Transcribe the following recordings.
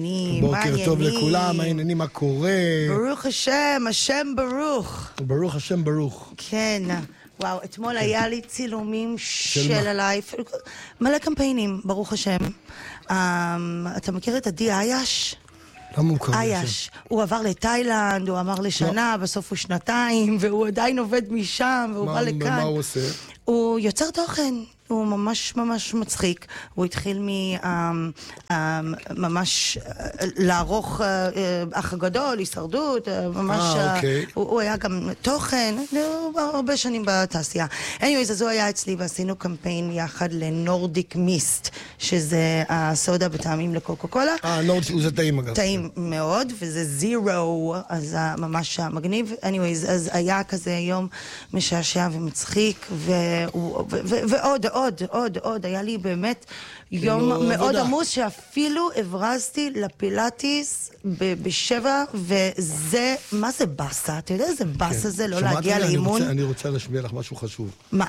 בוקר טוב לכולם, מה העניינים, מה קורה? ברוך השם, השם ברוך. ברוך השם ברוך. כן, וואו, אתמול היה לי צילומים של הלייף, מלא קמפיינים, ברוך השם. אתה מכיר את עדי אייש? למה הוא קורא אייש, הוא עבר לתאילנד, הוא אמר לשנה, בסוף הוא שנתיים, והוא עדיין עובד משם, והוא בא לכאן. מה הוא עושה? הוא יוצר תוכן. הוא ממש ממש מצחיק. הוא התחיל ממש לערוך אח הגדול, הישרדות, ממש... הוא היה גם תוכן, הרבה שנים בתעשייה. anyways, אז הוא היה אצלי ועשינו קמפיין יחד לנורדיק מיסט, שזה הסודה בטעמים לקוקה קולה. נורדיק, זה טעים אגב. טעים מאוד, וזה זירו, אז ממש מגניב. anyways, אז היה כזה יום משעשע ומצחיק, עוד, היה לי באמת יום מאוד עמוס שאפילו הברזתי לפילאטיס בשבע, וזה, מה זה בסה? אתה יודע איזה בסה זה לא להגיע לאימון? אני רוצה להשמיע לך משהו חשוב. מה?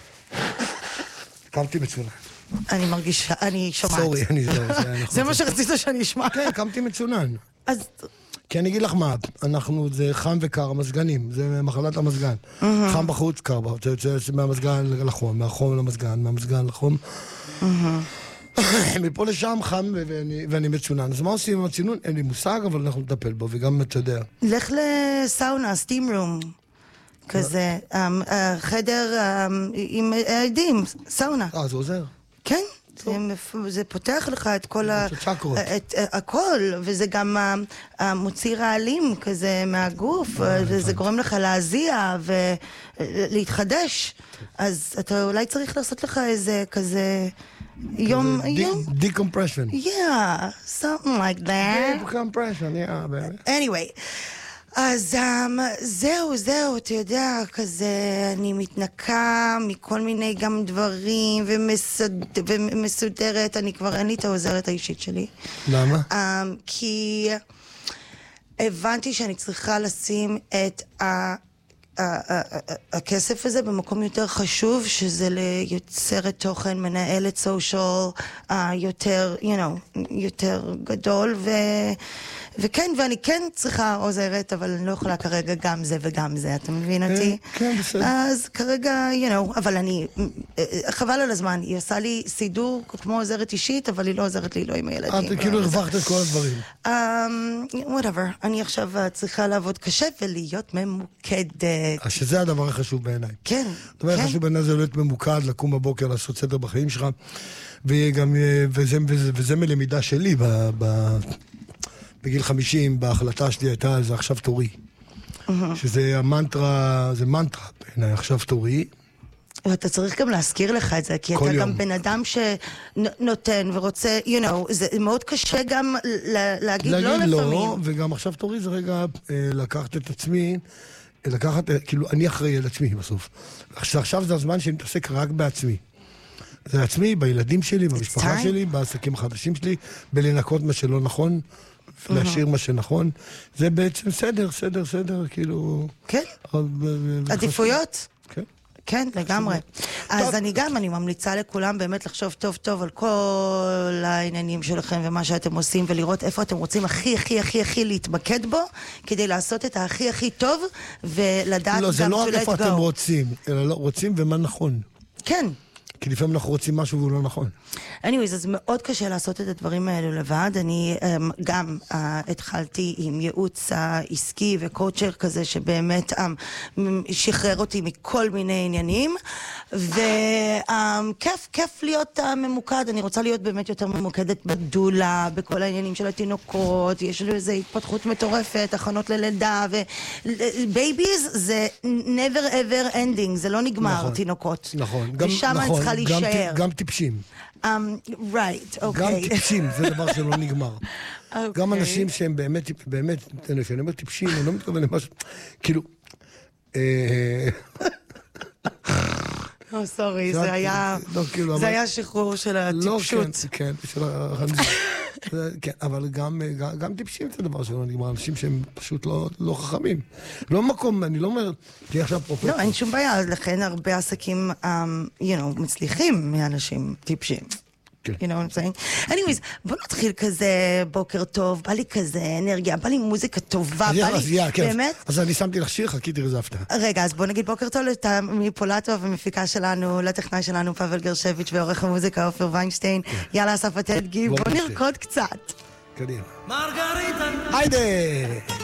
קמתי מצונן. אני מרגישה, אני שומעת. סורי, זה מה שרצית שאני אשמע. כן, קמתי מצונן. אז... כי אני אגיד לך מה, זה חם וקר, המזגנים, זה מחלת המזגן. חם בחוץ, קר בחוץ, מהמזגן לחום, מהחום למזגן, מהמזגן לחום. מפה לשם חם ואני מצונן. אז מה עושים עם הצינון? אין לי מושג, אבל אנחנו נטפל בו, וגם אתה יודע. לך לסאונה, סטים רום. כזה, חדר עם עדים, סאונה. זה עוזר. כן. זה פותח לך את כל הכל, וזה גם מוציא רעלים כזה מהגוף, וזה גורם לך להזיע ולהתחדש. אז אתה אולי צריך לעשות לך איזה כזה יום... decompression. Yeah, something like that. Decompression, yeah, baby. Anyway. אז זהו, אתה יודע, כזה אני מתנקה מכל מיני גם דברים ומסודרת, אני כבר אין לי את העוזרת האישית שלי. למה? כי הבנתי שאני צריכה לשים את הכסף הזה במקום יותר חשוב, שזה ליוצרת תוכן, מנהלת סושיאל, יותר, יותר גדול, וכן, ואני כן צריכה עוזרת, אבל אני לא יכולה כרגע גם זה וגם זה, אתה מבין אותי? כן, בסדר. אז כרגע, אבל אני, חבל על הזמן, היא עושה לי סידור כמו עוזרת אישית, אבל היא לא עוזרת לי, לא עם הילדים. את כאילו הרווחת את כל הדברים. whatever, אני עכשיו צריכה לעבוד קשה ולהיות ממוקדת. שזה הדבר החשוב בעיניי. כן. הדבר החשוב בעיניי זה להיות ממוקד, לקום בבוקר, לעשות סדר בחיים שלך, וזה מלמידה שלי בגיל 50, בהחלטה שלי הייתה, זה עכשיו תורי. שזה המנטרה, זה מנטרה בעיניי, עכשיו תורי. ואתה צריך גם להזכיר לך את זה, כי אתה גם בן אדם שנותן ורוצה, זה מאוד קשה גם להגיד לא לפעמים. להגיד לא, וגם עכשיו תורי זה רגע לקחת את עצמי, כאילו אני אחראי על עצמי בסוף. עכשיו זה הזמן שאני מתעסק רק בעצמי. זה עצמי, בילדים שלי, במשפחה שלי, בעסקים החדשים שלי, בלנקות מה שלא נכון, להשאיר מה שנכון. זה בעצם סדר, כאילו... כן, עדיפויות. כן. כן, לגמרי. אז אני ממליצה לכולם באמת לחשוב טוב על כל העניינים שלכם ומה שאתם עושים, ולראות איפה אתם רוצים הכי להתמקד בו, כדי לעשות את הכי טוב, ולדעת גם זה לא רק איפה to let go. אתם רוצים, אלא לא רוצים ומה נכון. כן. כי לפעמים אנחנו רוצים משהו והוא לא נכון. anyways, אז מאוד קשה לעשות את הדברים האלו לבד. אני גם התחלתי עם ייעוץ עסקי וקואוצ'ר כזה שבאמת שחרר אותי מכל מיני עניינים, וכיף להיות ממוקד. אני רוצה להיות באמת יותר ממוקדת בדולה, בכל העניינים של התינוקות, יש לי איזו התפתחות מטורפת, הכנות ללידה, ובייביז זה never ever ending, זה לא נגמר, תינוקות. נכון, ושם אני צריכה להישאר. גם טיפשים. right, אוקיי. גם טיפשים, זה דבר שלא נגמר. גם אנשים שהם באמת, כשאני אומר טיפשים, אני לא מתכוון למשהו, כאילו... סורי, זה היה שחרור של הטיפשות. כן, אבל גם טיפשים זה דבר שלא נגמר, אנשים שהם פשוט לא חכמים. לא מקום, אני לא אומר, תהיה עכשיו פרופסור. לא, אין שום בעיה, לכן הרבה עסקים, מצליחים מאנשים טיפשים. כן. You know what I'm saying? Anyways, בוא נתחיל כזה בוקר טוב, בא לי כזה אנרגיה, בא לי מוזיקה טובה, בא לי באמת... אז אני שמתי לך שיר, חכי תראי איזה הפתעה. רגע, אז בוא נגיד בוקר טוב מפולטו ומפיקה שלנו, לטכנאי שלנו פאבל גרשביץ' ועורך המוזיקה עופר ויינשטיין. יאללה, אסף עתד גיב, בוא נרקוד קצת. קדימה. מרגריטה. היידה!